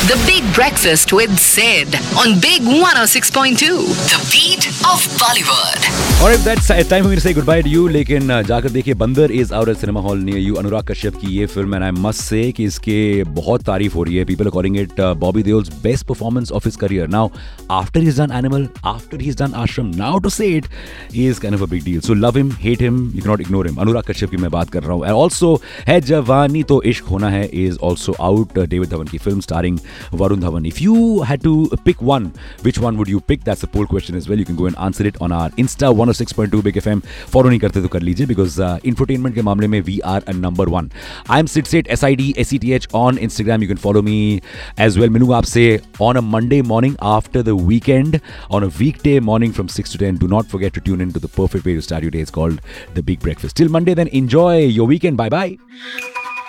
The Big Breakfast with Sid on Big 106.2. The beat of Bollywood. Alright, that's time for me to say goodbye to you. लेकिन जाकर देखिए बंदर is out at cinema hall near you. Anurag Kashyap की ये film and I must say कि इसके बहुत तारीफ हो रही है. People are calling it Bobby Deol's best performance of his career. Now, after he's done Animal, after he's done Ashram, now to say it is kind of a big deal. So love him, hate him, you cannot ignore him. Anurag Kashyap की मैं बात कर रहा हूँ. And also है जवानी तो इश्क होना है is also out. David Dhawan की film starring Varun Dhawan. If you had to pick one, which one would you pick? That's the poll question as well. You can go and answer it on our Insta 106.2 Big FM. Follow नहीं करते तो कर लीजिए because infotainment के मामले में we are a number one. I'm Sid Seth, SIDSETH on Instagram. You can follow me as well. मिलूंगा आपसे on a Monday morning after the weekend, on a weekday morning from 6 to 10. Do not forget to tune in to the perfect way to start your day. It's called The Big Breakfast. Till Monday then, enjoy your weekend. Bye bye.